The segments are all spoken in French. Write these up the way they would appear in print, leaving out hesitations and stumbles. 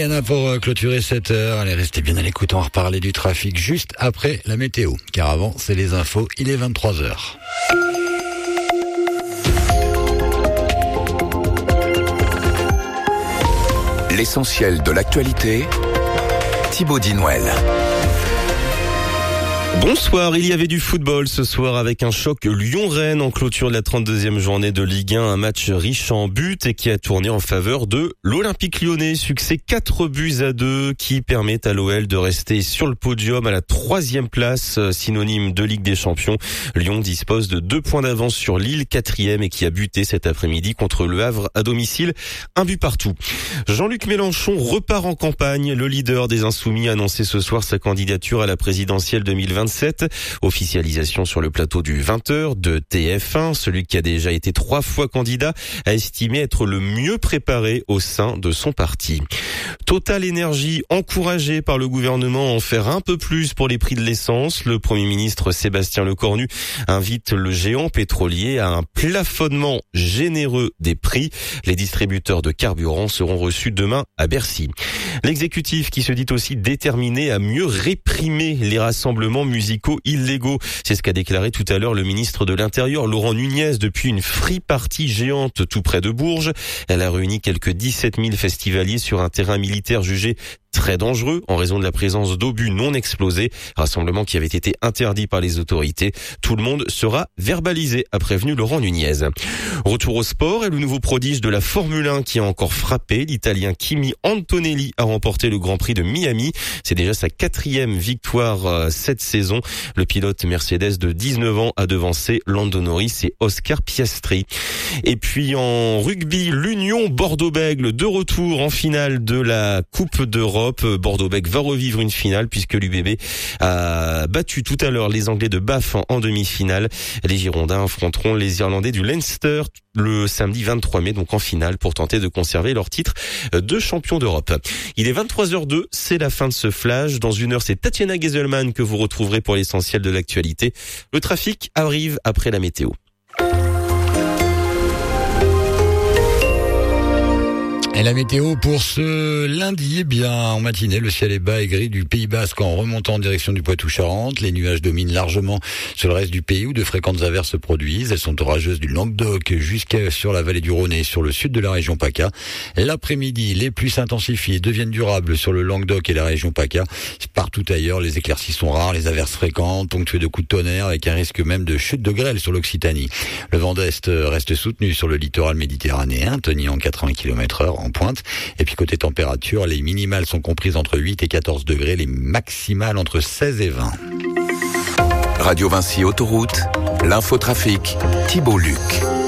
Rihanna pour clôturer cette heure. Allez, restez bien à l'écoute, on va reparler du trafic juste après la météo. Car avant, c'est les infos, il est 23h. L'essentiel de l'actualité, Thibaut Dinouel. Bonsoir, il y avait du football ce soir avec un choc Lyon-Rennes en clôture de la 32e journée de Ligue 1, un match riche en buts et qui a tourné en faveur de l'Olympique Lyonnais. Succès 4-2 qui permet à l'OL de rester sur le podium à la 3e place, synonyme de Ligue des Champions. Lyon dispose de 2 points d'avance sur Lille, 4e et qui a buté cet après-midi contre Le Havre à domicile, 1 but partout. Jean-Luc Mélenchon repart en campagne. Le leader des Insoumis a annoncé ce soir sa candidature à la présidentielle 2027. Officialisation sur le plateau du 20h de TF1. Celui qui a déjà été 3 fois candidat a estimé être le mieux préparé au sein de son parti. Total Énergie, encouragé par le gouvernement à en faire un peu plus pour les prix de l'essence. Le Premier ministre Sébastien Lecornu invite le géant pétrolier à un plafonnement généreux des prix. Les distributeurs de carburant seront reçus demain à Bercy. L'exécutif qui se dit aussi déterminé à mieux réprimer les rassemblements musicaux illégaux. C'est ce qu'a déclaré tout à l'heure le ministre de l'Intérieur, Laurent Nunez, depuis une free party géante tout près de Bourges. Elle a réuni quelques 17 000 festivaliers sur un terrain militaire jugé très dangereux en raison de la présence d'obus non explosés, rassemblement qui avait été interdit par les autorités. Tout le monde sera verbalisé, a prévenu Laurent Nunez. Retour au sport et le nouveau prodige de la Formule 1 qui a encore frappé. L'Italien Kimi Antonelli a remporté le Grand Prix de Miami. C'est déjà sa 4e victoire cette saison. Le pilote Mercedes de 19 ans a devancé Lando Norris et Oscar Piastri. Et puis en rugby, l'Union Bordeaux-Bègles de retour en finale de la Coupe d'Europe. Bordeaux-Bègles va revivre une finale puisque l'UBB a battu tout à l'heure les Anglais de Bath en demi-finale. Les Girondins affronteront les Irlandais du Leinster le samedi 23 mai, donc en finale, pour tenter de conserver leur titre de champion d'Europe. Il est 23h02, c'est la fin de ce flash. Dans une heure, c'est Tatiana Geselman que vous retrouverez pour l'essentiel de l'actualité. Le trafic arrive après la météo. Et la météo pour ce lundi, en matinée, le ciel est bas et gris du Pays Basque en remontant en direction du Poitou-Charentes. Les nuages dominent largement sur le reste du pays où de fréquentes averses se produisent. Elles sont orageuses du Languedoc jusqu'à sur la vallée du Rhône et sur le sud de la région PACA. L'après-midi, les pluies s'intensifient et deviennent durables sur le Languedoc et la région PACA. Partout ailleurs, les éclaircies sont rares, les averses fréquentes, ponctuées de coups de tonnerre avec un risque même de chute de grêle sur l'Occitanie. Le vent d'est reste soutenu sur le littoral méditerranéen, tenu en 80 km/h en pointe. Et puis côté température, les minimales sont comprises entre 8 et 14 degrés, les maximales entre 16 et 20. Radio Vinci Autoroute, l'infotrafic, Thibaut Luc.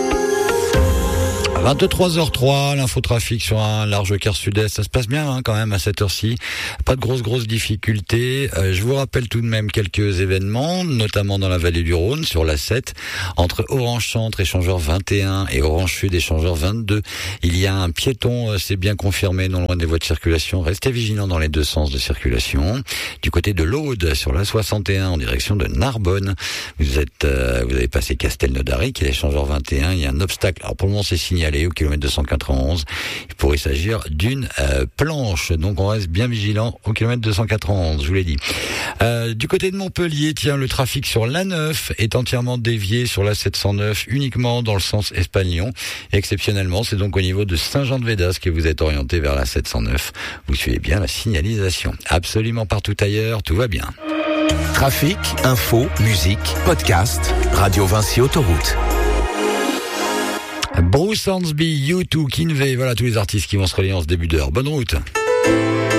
23h03, l'infotrafic sur un large quart sud-est, ça se passe bien quand même à cette heure-ci, pas de grosses difficultés. Je vous rappelle tout de même quelques événements, notamment dans la vallée du Rhône, sur la 7, entre Orange-Centre, échangeur 21 et Orange-Sud, échangeur 22. Il y a un piéton, c'est bien confirmé, non loin des voies de circulation. Restez vigilants dans les deux sens de circulation. Du côté de l'Aude, sur la 61, en direction de Narbonne, vous avez passé Castelnaudary, qui est l'échangeur 21, il y a un obstacle. Alors pour le moment, c'est signalé au kilomètre 291. Il pourrait s'agir d'une planche. Donc on reste bien vigilant au kilomètre 291, je vous l'ai dit. Du côté de Montpellier, le trafic sur l'A9 est entièrement dévié sur la 709 uniquement dans le sens Espagne-Lyon. Exceptionnellement, c'est donc au niveau de Saint-Jean-de-Védas que vous êtes orienté vers la 709. Vous suivez bien la signalisation. Absolument partout ailleurs, tout va bien. Trafic, info, musique, podcast, Radio Vinci Autoroute. Bruce Hornsby, U2, Kinvey, voilà tous les artistes qui vont se relier en ce début d'heure. Bonne route.